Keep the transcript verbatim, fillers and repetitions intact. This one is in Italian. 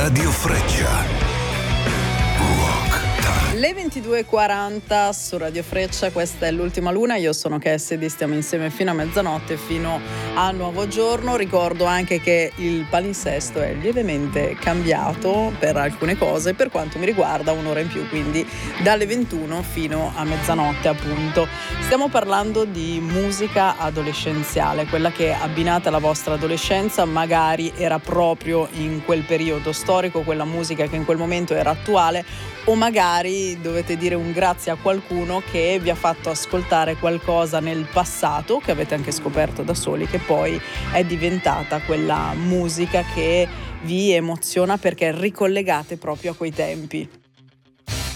Radio Freccia. Le ventidue e quaranta su Radio Freccia, questa è l'ultima luna, io sono Cassidy, stiamo insieme fino a mezzanotte, fino a nuovo giorno. Ricordo anche che il palinsesto è lievemente cambiato per alcune cose, per quanto mi riguarda un'ora in più, quindi dalle ventuno fino a mezzanotte appunto. Stiamo parlando di musica adolescenziale, quella che abbinata alla vostra adolescenza magari era proprio in quel periodo storico, quella musica che in quel momento era attuale, o magari dovete dire un grazie a qualcuno che vi ha fatto ascoltare qualcosa nel passato, che avete anche scoperto da soli, che poi è diventata quella musica che vi emoziona perché ricollegate proprio a quei tempi.